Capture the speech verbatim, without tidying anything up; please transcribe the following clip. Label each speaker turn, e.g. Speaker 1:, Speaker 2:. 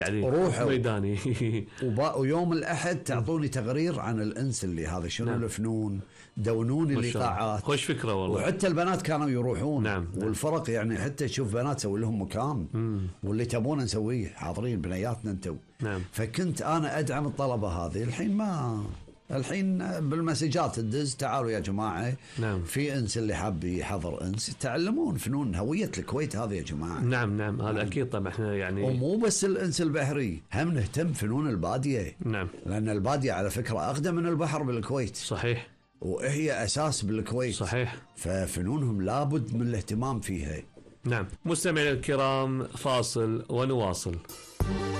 Speaker 1: يعني
Speaker 2: روحوا
Speaker 1: ميداني.
Speaker 2: ويوم الأحد تعطوني تقرير عن الأنس اللي هذا شنو نعم. الفنون، دونوني الإيقاعات.
Speaker 1: خوش فكرة والله.
Speaker 2: وحتى البنات كانوا يروحون.
Speaker 1: نعم.
Speaker 2: والفرق يعني حتى تشوف بنات سوي لهم مكان. مم. واللي تبونه نسويه حاضرين بنياتنا انتم.
Speaker 1: نعم.
Speaker 2: فكنت أنا أدعم الطلبة هذه. الحين ما الحين بالمسجات تدز تعالوا يا جماعة.
Speaker 1: نعم.
Speaker 2: في أنس اللي حاب يحضر أنس يتعلمون فنون هوية الكويت هذه يا جماعة.
Speaker 1: نعم نعم هذا نعم. أكيد طبعا احنا يعني
Speaker 2: ومو بس الأنس البحري، هم نهتم فنون البادية.
Speaker 1: نعم.
Speaker 2: لأن البادية على فكرة أقدم من البحر بالكويت.
Speaker 1: صحيح.
Speaker 2: وهي أساس بالكويت.
Speaker 1: صحيح.
Speaker 2: ففنونهم لابد من الاهتمام فيها.
Speaker 1: نعم. مستمعينا الكرام فاصل ونواصل.